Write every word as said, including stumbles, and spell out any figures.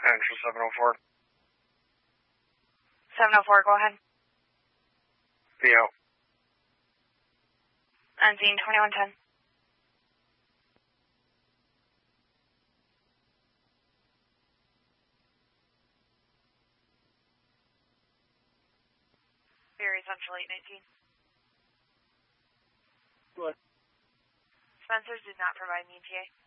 Central seven oh four. seven oh four, go ahead. Be out. On scene twenty-one ten. Very Central eight nineteen. What? Spencer's did not provide an E T A.